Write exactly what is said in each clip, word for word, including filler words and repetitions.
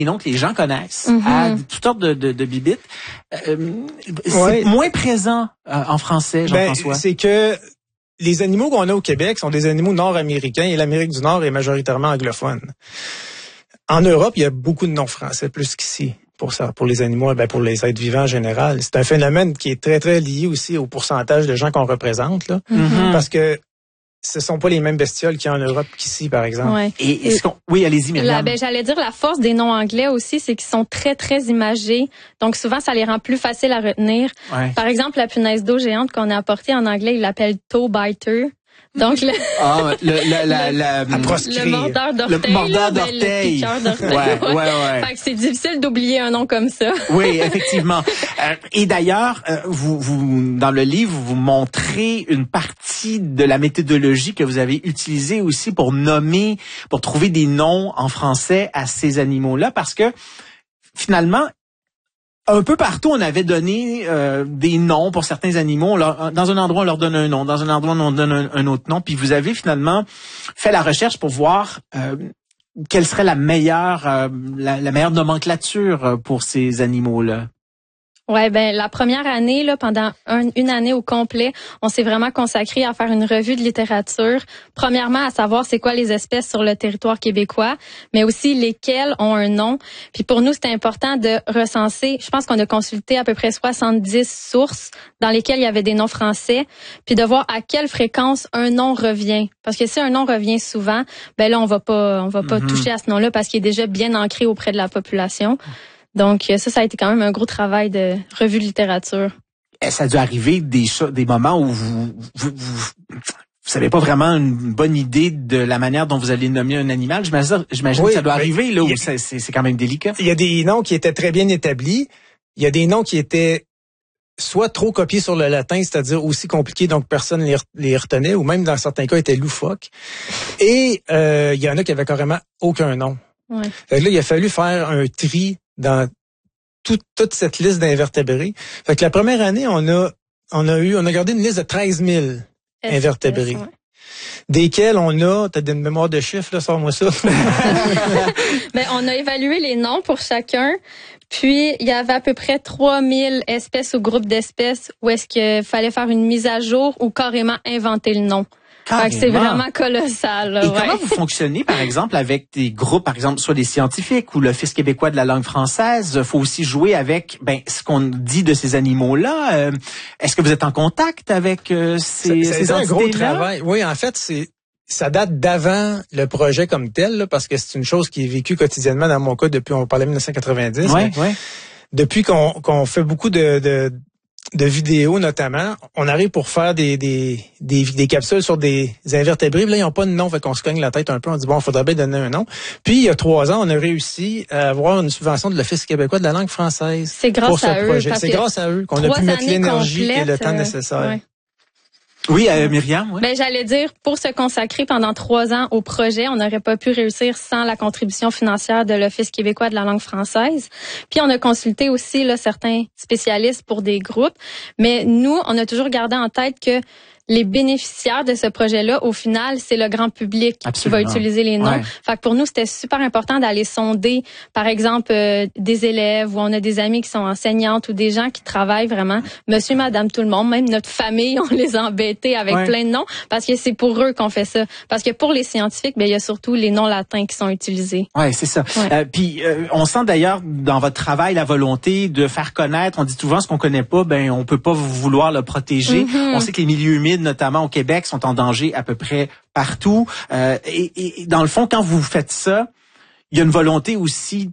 et donc les gens connaissent Mm-hmm. à toutes sortes de, de, de bibites. Euh, c'est ouais. moins présent euh, en français, Jean-François. Ben, c'est que les animaux qu'on a au Québec sont des animaux nord-américains et l'Amérique du Nord est majoritairement anglophone. En Europe, il y a beaucoup de noms français, plus qu'ici. Pour ça, pour les animaux, ben pour les êtres vivants en général. C'est un phénomène qui est très, très lié aussi au pourcentage de gens qu'on représente, là. Mm-hmm. Parce que ce sont pas les mêmes bestioles qu'il y a en Europe qu'ici, par exemple. Ouais. Et est-ce qu'on... Oui, allez-y, Myriam. La, ben, j'allais dire la force des noms anglais aussi, c'est qu'ils sont très, très imagés. Donc, souvent, ça les rend plus faciles à retenir. Ouais. Par exemple, la punaise d'eau géante qu'on a apportée en anglais, ils l'appellent toe biter. Donc, le, Ah, le, la, la, la, À proscrire. le mordeur d'orteil. Le mordeur là, ben, d'orteil. le piqueur d'orteil. Ouais, ouais, ouais. Fait que c'est difficile d'oublier un nom comme ça. Oui, effectivement. Euh, et d'ailleurs, euh, vous, vous, dans le livre, vous montrez une partie de la méthodologie que vous avez utilisée aussi pour nommer, pour trouver des noms en français à ces animaux-là, parce que finalement, un peu partout, on avait donné euh, des noms pour certains animaux. On leur, dans un endroit, on leur donne un nom. Dans un endroit, on donne un, un autre nom. Puis vous avez finalement fait la recherche pour voir euh, quelle serait la meilleure, euh, la, la meilleure nomenclature pour ces animaux-là. Ouais, ben la première année là, pendant un, une année au complet, on s'est vraiment consacré à faire une revue de littérature. Premièrement, à savoir c'est quoi les espèces sur le territoire québécois, mais aussi lesquelles ont un nom. Puis pour nous, c'était important de recenser. Je pense qu'on a consulté à peu près soixante-dix sources dans lesquelles il y avait des noms français, puis de voir à quelle fréquence un nom revient. Parce que si un nom revient souvent, ben là on va pas, on va pas Mm-hmm. toucher à ce nom-là parce qu'il est déjà bien ancré auprès de la population. Donc, ça, ça a été quand même un gros travail de revue de littérature. Ça a dû arriver des, des moments où vous, vous, vous, vous savez pas vraiment une bonne idée de la manière dont vous allez nommer un animal. J'imagine, j'imagine Oui, que ça doit ben, arriver là où a, c'est, c'est, c'est quand même délicat. Il y a des noms qui étaient très bien établis. Il y a des noms qui étaient soit trop copiés sur le latin, c'est-à-dire aussi compliqués, donc personne les, les retenait, ou même dans certains cas étaient loufoques. Et euh, il y en a qui avaient carrément aucun nom. Ouais. Fait que là, il a fallu faire un tri dans tout, toute cette liste d'invertébrés. Fait que la première année, on a, on a eu, on a gardé une liste de treize mille invertébrés. Ouais. Desquels on a, t'as une mémoire de chiffres, là, sors-moi ça. Ben, on a évalué les noms pour chacun. Puis, il y avait à peu près trois mille espèces ou groupes d'espèces où est-ce qu'il fallait faire une mise à jour ou carrément inventer le nom. Fait que c'est vraiment colossal. Là, Et ouais. comment vous fonctionnez, par exemple, avec des groupes, par exemple, soit des scientifiques ou l'Office québécois de la langue française? Il faut aussi jouer avec ben ce qu'on dit de ces animaux-là. Euh, est-ce que vous êtes en contact avec euh, ces, c'est, ces c'est un gros entités-là? travail. Oui, en fait, c'est ça date d'avant le projet comme tel, là, parce que c'est une chose qui est vécue quotidiennement dans mon cas depuis, on parlait de dix-neuf cent quatre-vingt-dix. Ouais, ouais. Depuis qu'on, qu'on fait beaucoup de, de de vidéos notamment, on arrive pour faire des des des, des capsules sur des invertébrés. Là, ils n'ont pas de nom, fait qu'on se cogne la tête un peu. On dit bon, il faudrait bien donner un nom. Puis il y a trois ans, on a réussi à avoir une subvention de l'Office québécois de la langue française. C'est grâce pour ce à eux. projet. C'est grâce à eux qu'on a pu mettre l'énergie et le temps nécessaire. Ouais. Oui, euh, Myriam. Oui. Ben j'allais dire, pour se consacrer pendant trois ans au projet, on n'aurait pas pu réussir sans la contribution financière de l'Office québécois de la langue française. Puis on a consulté aussi là certains spécialistes pour des groupes, mais nous, on a toujours gardé en tête que les bénéficiaires de ce projet-là, au final, c'est le grand public Absolument. qui va utiliser les noms. Ouais. Fait que pour nous, c'était super important d'aller sonder, par exemple, euh, des élèves ou on a des amis qui sont enseignantes ou des gens qui travaillent vraiment, monsieur, madame, tout le monde, même notre famille, on les a embêtés avec ouais. plein de noms parce que c'est pour eux qu'on fait ça. Parce que pour les scientifiques, ben il y a surtout les noms latins qui sont utilisés. Ouais, c'est ça. Ouais. Euh, puis euh, on sent d'ailleurs dans votre travail la volonté de faire connaître. On dit souvent ce qu'on connaît pas, ben on peut pas vouloir le protéger. Mm-hmm. On sait que les milieux humides, notamment au Québec, sont en danger à peu près partout. Euh, et, et dans le fond, quand vous faites ça, il y a une volonté aussi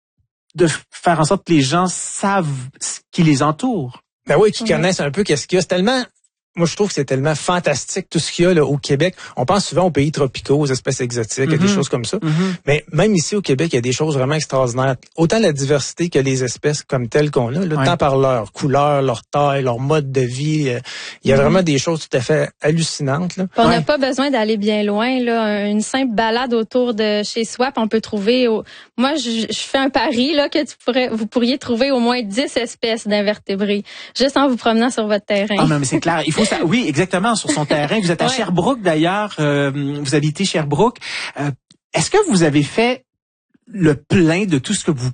de faire en sorte que les gens savent ce qui les entoure. Ben oui, qui mm-hmm. connaissent un peu qu'est-ce qu'il y a. C'est tellement... Moi, je trouve que c'est tellement fantastique tout ce qu'il y a là, au Québec. On pense souvent aux pays tropicaux, aux espèces exotiques, mm-hmm. à des choses comme ça. Mm-hmm. Mais même ici au Québec, il y a des choses vraiment extraordinaires. Autant la diversité que les espèces comme telles qu'on a, là, ouais. tant par leur couleur, leur taille, leur mode de vie. Euh, il y a mm-hmm. vraiment des choses tout à fait hallucinantes. Là. On n'a ouais. pas besoin d'aller bien loin. Là, une simple balade autour de chez soi, puis on peut trouver... Au... Moi, je, je fais un pari là que tu pourrais, vous pourriez trouver au moins dix espèces d'invertébrés, juste en vous promenant sur votre terrain. Ah non, mais c'est clair. Il faut ça, oui, exactement, sur son terrain. Vous êtes à ouais. Sherbrooke, d'ailleurs. Euh, vous habitez Sherbrooke. Euh, est-ce que vous avez fait le plein de tout ce que vous